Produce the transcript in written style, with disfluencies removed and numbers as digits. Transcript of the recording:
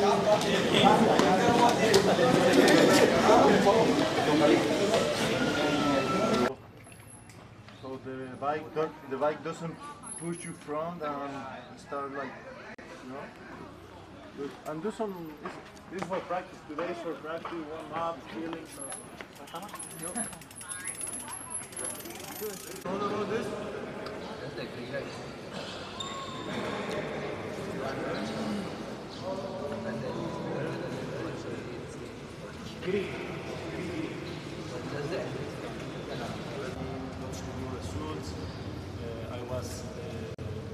So the bike doesn't push you front and start like, you know. Good. And do some. This is for practice. Today is for practice. Warm up, feeling. No. What about this? I was